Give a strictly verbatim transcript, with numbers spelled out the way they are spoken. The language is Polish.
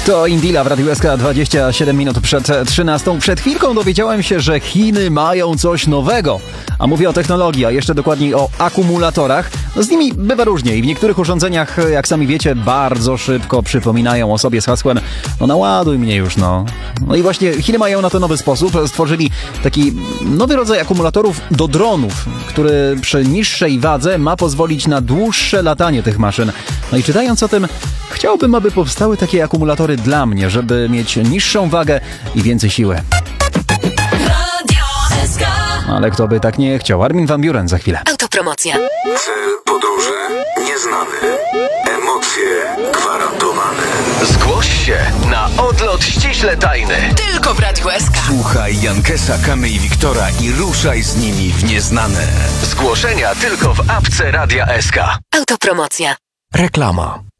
To Indila w Radiu S K, dwadzieścia siedem minut przed trzynastą. Przed chwilką dowiedziałem się, że Chiny mają coś nowego. A mówię o technologii, a jeszcze dokładniej o akumulatorach. No z nimi bywa różnie i w niektórych urządzeniach, jak sami wiecie, bardzo szybko przypominają o sobie z hasłem no naładuj mnie już, no. No i właśnie Chiny mają na to nowy sposób. Stworzyli taki nowy rodzaj akumulatorów do dronów, który przy niższej wadze ma pozwolić na dłuższe latanie tych maszyn. No i czytając o tym, chciałbym, aby powstały takie akumulatory dla mnie, żeby mieć niższą wagę i więcej siły. Ale kto by tak nie chciał? Armin van Buuren za chwilę. Autopromocja. Cel podróży nieznany. Emocje gwarantowane. Zgłoś się na odlot ściśle tajny. Tylko w Radiu S K. Słuchaj Jankesa, Kamy i Wiktora i ruszaj z nimi w nieznane. Zgłoszenia tylko w apce Radia S K. Autopromocja. Reklama.